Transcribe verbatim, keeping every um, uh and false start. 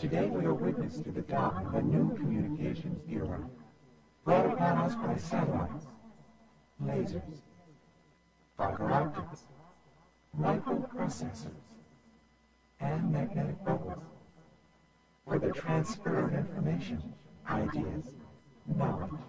Today we are witness to the dawn of a new communications era, brought upon us by satellites, lasers, fiber optics, microprocessors, and magnetic bubbles, for the transfer of information, ideas, knowledge,